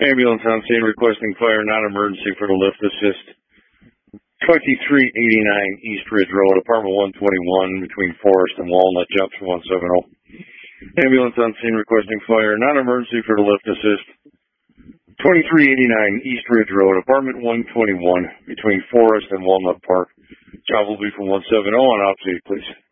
Ambulance on scene requesting fire, non-emergency for the lift assist. 2389 East Ridge Road, apartment 121 between Forest and Walnut, Junction 170. Ambulance on scene requesting fire, non-emergency for the lift assist. 2389 East Ridge Road, apartment 121 between Forest and Walnut Park. Job will be from 170 on opposite, please.